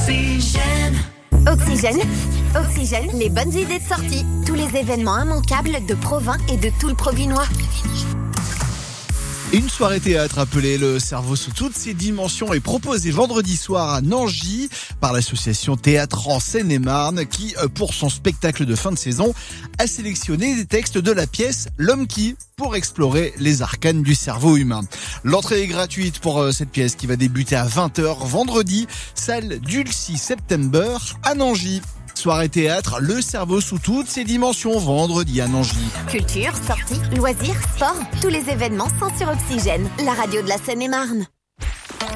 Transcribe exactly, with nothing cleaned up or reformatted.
Oxygène. Oxygène, Oxygène, les bonnes idées de sortie. Tous les événements immanquables de Provins et de tout le Provinois. Une soirée théâtre appelée Le Cerveau sous toutes ses dimensions est proposée vendredi soir à Nangy par l'association Théâtre en Seine-et-Marne qui, pour son spectacle de fin de saison, a sélectionné des textes de la pièce L'Homme qui pour explorer les arcanes du cerveau humain. L'entrée est gratuite pour cette pièce qui va débuter à vingt heures vendredi, salle Dulcie September à Nangy. Soirée théâtre, Le Cerveau sous toutes ses dimensions, vendredi à Nangy. Culture, sorties, loisirs, sport, tous les événements sont sur Oxygène, la radio de la Seine-et-Marne.